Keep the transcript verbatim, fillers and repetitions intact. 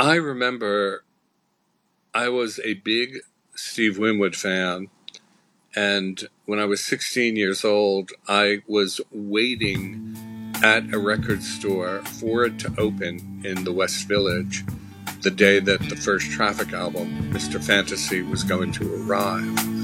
I remember I was a big Steve Winwood fan, and when I was sixteen years old, I was waiting at a record store for it to open in the West Village the day that the first Traffic album, Mister Fantasy, was going to arrive.